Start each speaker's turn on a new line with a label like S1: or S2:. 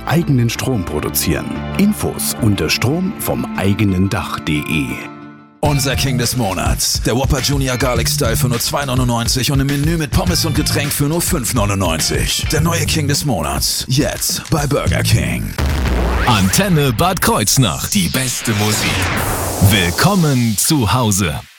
S1: eigenen Strom produzieren. Infos unter stromvomeigenendach.de.
S2: Unser King des Monats. Der Whopper Junior Garlic Style für nur 2,99 und im Menü mit Pommes und Getränk für nur 5,99. Der neue King des Monats. Jetzt bei Burger King.
S3: Antenne Bad Kreuznach. Die beste Musik. Willkommen zu Hause.